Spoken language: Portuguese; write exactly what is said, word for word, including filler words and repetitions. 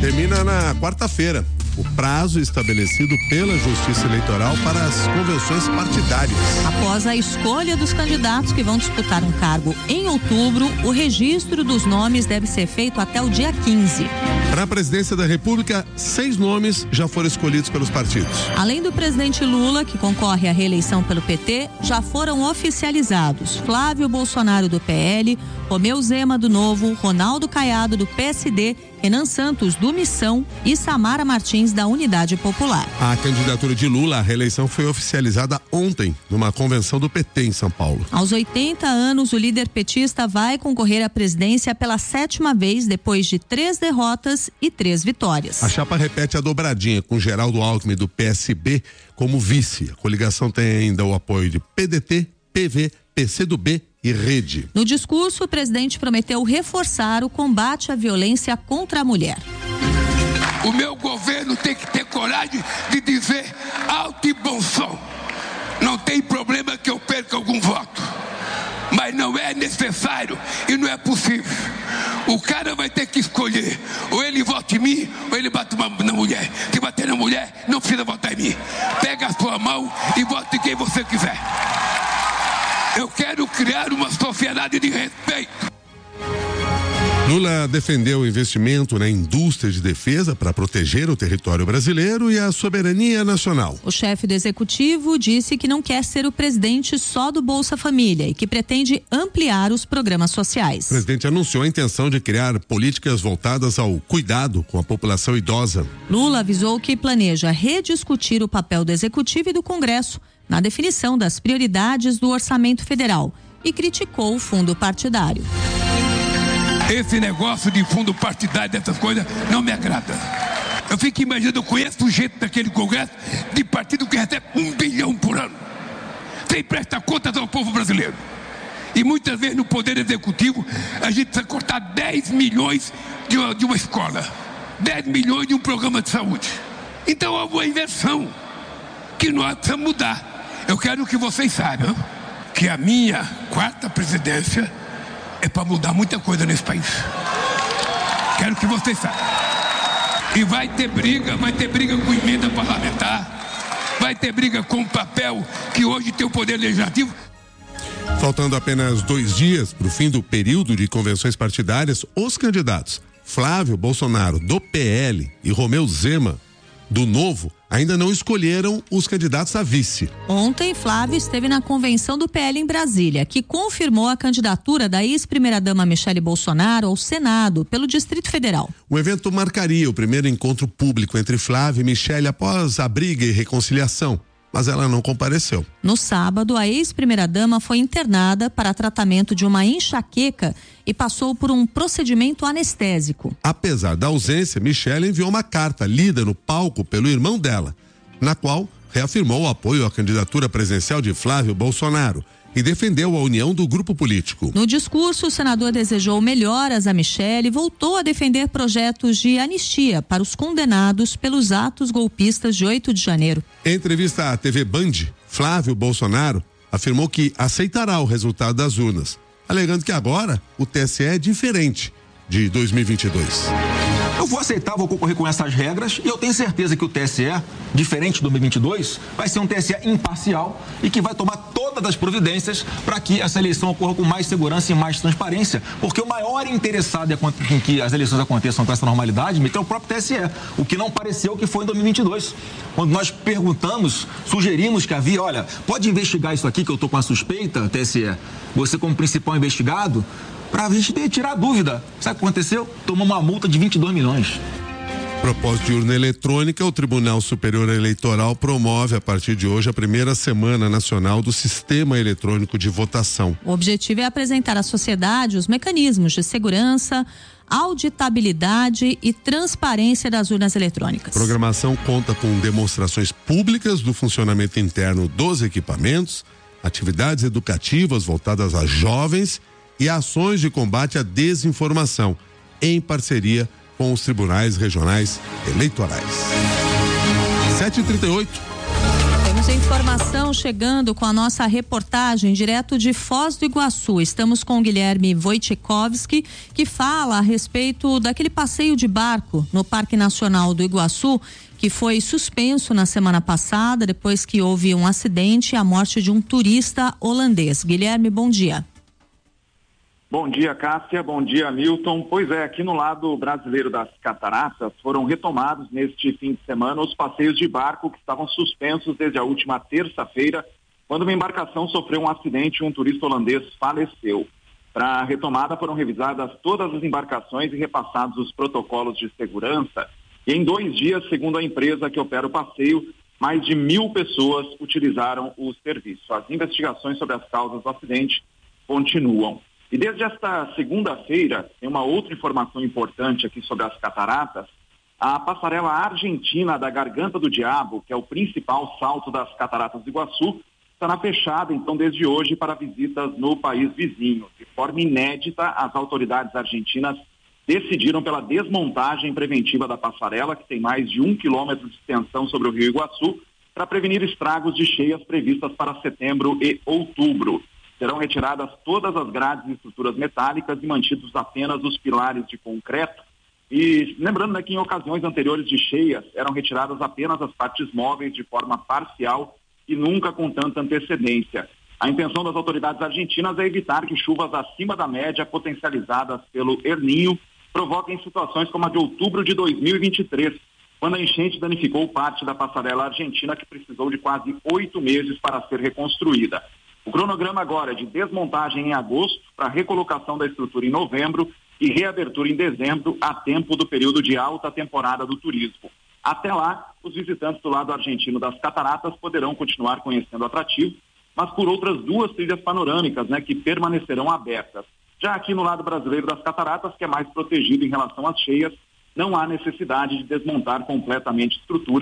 Termina na quarta-feira o prazo estabelecido pela Justiça Eleitoral para as convenções partidárias. Após a escolha dos candidatos que vão disputar um cargo em outubro, o registro dos nomes deve ser feito até o dia quinze. Para a presidência da República, seis nomes já foram escolhidos pelos partidos. Além do presidente Lula, que concorre à reeleição pelo P T, já foram oficializados Flávio Bolsonaro do P L, Romeu Zema do Novo, Ronaldo Caiado do P S D, Renan Santos do Missão e Samara Martins da Unidade Popular. A candidatura de Lula à reeleição foi oficializada ontem numa convenção do P T em São Paulo. Aos oitenta anos, o líder petista vai concorrer à presidência pela sétima vez depois de três derrotas e três vitórias. A chapa repete a dobradinha com Geraldo Alckmin do P S B como vice. A coligação tem ainda o apoio de P D T, P V, P C do B e Rede. No discurso, o presidente prometeu reforçar o combate à violência contra a mulher. O meu governo tem que ter coragem de dizer alto e bom som. Não tem problema que eu perca algum voto, mas não é necessário e não é possível. O cara vai ter que escolher, ou ele vota em mim, ou ele bate uma, na mulher. Se bater na mulher, não precisa votar em mim. Pega a sua mão e vote em quem você quiser. Eu quero criar uma sociedade de respeito. Lula defendeu o investimento na indústria de defesa para proteger o território brasileiro e a soberania nacional. O chefe do executivo disse que não quer ser o presidente só do Bolsa Família e que pretende ampliar os programas sociais. O presidente anunciou a intenção de criar políticas voltadas ao cuidado com a população idosa. Lula avisou que planeja rediscutir o papel do executivo e do Congresso na definição das prioridades do orçamento federal e criticou o fundo partidário. Esse negócio de fundo partidário, dessas coisas, não me agrada. Eu fico imaginando, eu conheço o jeito daquele Congresso de partido que recebe um bilhão por ano, sem prestar contas ao povo brasileiro. E muitas vezes no Poder Executivo a gente precisa cortar dez milhões de uma, de uma escola, dez milhões de um programa de saúde. Então há uma inversão que nós precisamos mudar. Eu quero que vocês saibam que a minha quarta presidência é para mudar muita coisa nesse país. Quero que vocês saibam. E vai ter briga, vai ter briga com emenda parlamentar, vai ter briga com o papel que hoje tem o Poder Legislativo. Faltando apenas dois dias para o fim do período de convenções partidárias, os candidatos Flávio Bolsonaro do P L e Romeu Zema do Novo ainda não escolheram os candidatos a vice. Ontem, Flávio esteve na convenção do P L em Brasília, que confirmou a candidatura da ex-primeira-dama Michele Bolsonaro ao Senado pelo Distrito Federal. O evento marcaria o primeiro encontro público entre Flávio e Michele após a briga e reconciliação, mas ela não compareceu. No sábado, a ex-primeira-dama foi internada para tratamento de uma enxaqueca e passou por um procedimento anestésico. Apesar da ausência, Michele enviou uma carta lida no palco pelo irmão dela, na qual reafirmou o apoio à candidatura presidencial de Flávio Bolsonaro e defendeu a união do grupo político. No discurso, o senador desejou melhoras a Michele e voltou a defender projetos de anistia para os condenados pelos atos golpistas de oito de janeiro. Em entrevista à T V Band, Flávio Bolsonaro afirmou que aceitará o resultado das urnas, alegando que agora o T S E é diferente de dois mil e vinte e dois. Eu vou aceitar, vou concorrer com essas regras e eu tenho certeza que o T S E, diferente de dois mil e vinte e dois, vai ser um T S E imparcial e que vai tomar todas as providências para que essa eleição ocorra com mais segurança e mais transparência, porque o maior interessado em que as eleições aconteçam com essa normalidade é o próprio T S E, o que não pareceu que foi em dois mil e vinte e dois. Quando nós perguntamos, sugerimos que havia, olha, pode investigar isso aqui que eu estou com a suspeita, T S E, você como principal investigado, para a gente tirar a dúvida. Sabe o que aconteceu? Tomou uma multa de vinte e dois milhões. Propósito de urna eletrônica, o Tribunal Superior Eleitoral promove a partir de hoje a primeira Semana Nacional do Sistema Eletrônico de Votação. O objetivo é apresentar à sociedade os mecanismos de segurança, auditabilidade e transparência das urnas eletrônicas. A programação conta com demonstrações públicas do funcionamento interno dos equipamentos, atividades educativas voltadas a jovens e ações de combate à desinformação, em parceria com os tribunais regionais eleitorais. sete e trinta e oito. Mais informação chegando com a nossa reportagem direto de Foz do Iguaçu. Estamos com o Guilherme Wojciechowski, que fala a respeito daquele passeio de barco no Parque Nacional do Iguaçu, que foi suspenso na semana passada, depois que houve um acidente e a morte de um turista holandês. Guilherme, bom dia. Bom dia, Cássia. Bom dia, Milton. Pois é, aqui no lado brasileiro das Cataratas foram retomados neste fim de semana os passeios de barco que estavam suspensos desde a última terça-feira, quando uma embarcação sofreu um acidente e um turista holandês faleceu. Para a retomada foram revisadas todas as embarcações e repassados os protocolos de segurança. E em dois dias, segundo a empresa que opera o passeio, mais de mil pessoas utilizaram o serviço. As investigações sobre as causas do acidente continuam. E desde esta segunda-feira, tem uma outra informação importante aqui sobre as cataratas. A passarela argentina da Garganta do Diabo, que é o principal salto das cataratas do Iguaçu, estará fechada, então, desde hoje para visitas no país vizinho. De forma inédita, as autoridades argentinas decidiram pela desmontagem preventiva da passarela, que tem mais de um quilômetro de extensão sobre o Rio Iguaçu, para prevenir estragos de cheias previstas para setembro e outubro. Serão retiradas todas as grades e estruturas metálicas e mantidos apenas os pilares de concreto. E lembrando, né, que em ocasiões anteriores de cheias eram retiradas apenas as partes móveis de forma parcial e nunca com tanta antecedência. A intenção das autoridades argentinas é evitar que chuvas acima da média potencializadas pelo El Niño provoquem situações como a de outubro de dois mil e vinte e três, quando a enchente danificou parte da passarela argentina, que precisou de quase oito meses para ser reconstruída. O cronograma agora é de desmontagem em agosto, para recolocação da estrutura em novembro e reabertura em dezembro, a tempo do período de alta temporada do turismo. Até lá, os visitantes do lado argentino das cataratas poderão continuar conhecendo o atrativo, mas por outras duas trilhas panorâmicas, né, que permanecerão abertas. Já aqui no lado brasileiro das cataratas, que é mais protegido em relação às cheias, não há necessidade de desmontar completamente a estrutura.